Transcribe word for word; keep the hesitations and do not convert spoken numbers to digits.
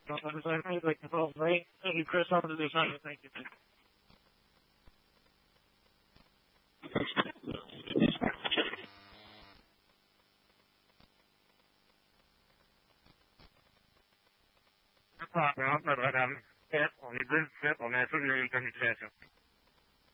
Don't understand me like the whole thing. Thank you, Chris. I'm going to do something. Thank you. No problem. I'm not having step on the good step on that. So you're going to catch him.